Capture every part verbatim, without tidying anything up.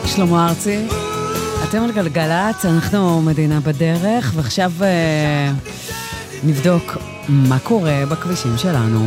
שלמה ארצי, אתם על גלגלת, אנחנו מדינה בדרך, ועכשיו אה, נבדוק מה קורה בכבישים שלנו.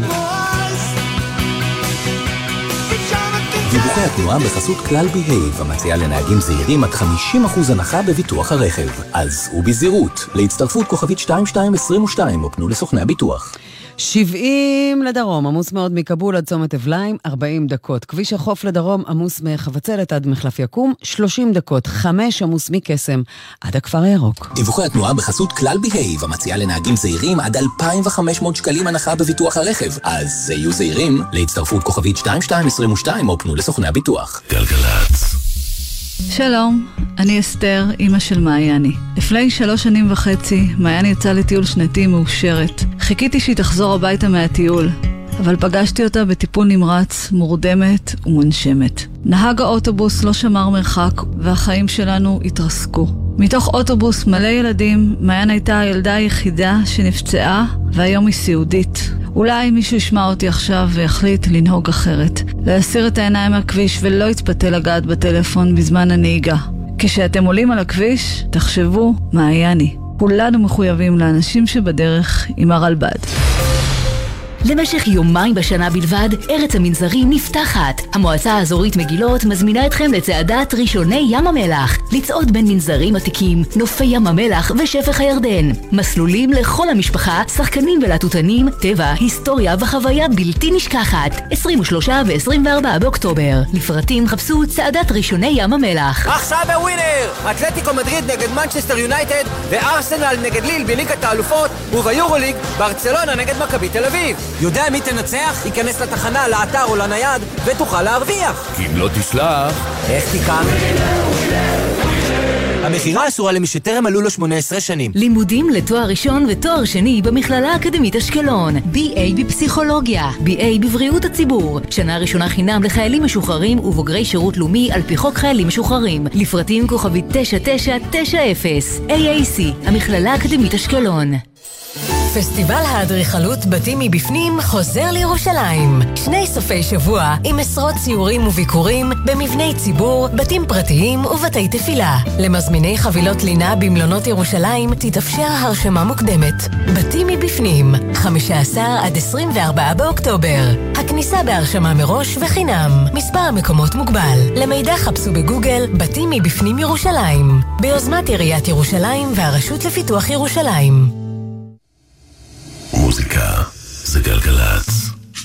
דיווחי התנועה בחסות כלל בהייב, המציעה לנהגים זהירים עד חמישים אחוז הנחה בביטוח הרכב. אז הוא בזהירות, להצטרפות כוכבית שתיים שתיים עשרים ושתיים, או פנו לסוכני הביטוח. שבעים לדרום, עמוס מאוד מקבול עד צומת אבליים, ארבעים דקות. כביש החוף לדרום, עמוס מחבצלת עד מחלף יקום, שלושים דקות. חמש עמוס מקסם עד הכפר הירוק. דיווחי התנועה בחסות כלל בהייב, המציעה לנהגים זהירים עד אלפיים וחמש מאות שקלים הנחה בביטוח הרכב. אז יהיו זהירים, להצטרפות כוכבית שתיים שתיים עשרים ושתיים, או פנו לסוכני הביטוח. גלגלץ. שלום, אני אסתר, אמא של מעייני. לפני שלוש שנים וחצי, מעייני יצאה לטיול שנתי מאושרת. חיכיתי שהיא תחזור הביתה מהטיול, אבל פגשתי אותה בטיפול נמרץ, מורדמת ומונשמת. נהג האוטובוס לא שמר מרחק, והחיים שלנו התרסקו. מתוך אוטובוס מלא ילדים, מעיין הייתה הילדה היחידה שנפצעה, והיום היא סיעודית. אולי מישהו ישמע אותי עכשיו ויחליט לנהוג אחרת. להסיר את העיניים מהכביש ולא יתפתה לגעת בטלפון בזמן הנהיגה. כשאתם עולים על הכביש, תחשבו מעייני. כולנו מחויבים לאנשים שבדרך עם הרלב"ד. למשך יומיים בשנה בלבד, ארץ המנזרים נפתחת. המועצה האזורית מגילות מזמינה אתכם לצעדת ראשוני ים המלח. לצעוד בין מנזרים עתיקים, נופי ים המלח ושפך הירדן. מסלולים לכל המשפחה, שחקנים ולטוטנים, טבע, היסטוריה וחוויה בלתי נשכחת. עשרים ושלושה ו-עשרים וארבעה באוקטובר. לפרטים חפשו צעדת ראשוני ים המלח. עכשיו בווינר! אתלטיקו מדריד נגד מנצ'סטר יונייטד וארסנל נגד ליל בליגת האלופות, וביורוליג ברצלונה נגד מכבי תל אביב. יודע מי תנצח? ייכנס לתחנה, לאתר או לנייד ותוכל להרוויח. כי אם לא תשלח, איך תיקן? המחירה אסורה למי שטרם מלאו לו שמונה עשרה שנים. לימודים לתואר ראשון ותואר שני במכללה האקדמית אשקלון. בי איי בפסיכולוגיה, בי איי בבריאות הציבור. שנה ראשונה חינם לחיילים משוחררים ובוגרי שירות לאומי על פי חוק חיילים משוחררים. לפרטים כוכבית תשע תשע תשע אפס. איי איי סי, המכללה האקדמית אשקלון. פסטיבל האדריכלות בתים מבפנים חוזר לירושלים. שני סופי שבוע עם עשרות ציורים וביקורים במבני ציבור, בתים פרטיים ובתי תפילה. למזמיני חבילות לינה במלונות ירושלים תתאפשר הרשמה מוקדמת. בתים מבפנים, חמישה עשר עד עשרים וארבעה באוקטובר. הכניסה בהרשמה מראש וחינם. מספר המקומות מוגבל. למידע חפשו בגוגל בתים מבפנים ירושלים. ביוזמת עיריית ירושלים והרשות לפיתוח ירושלים. מוזיקה זה גלגלץ.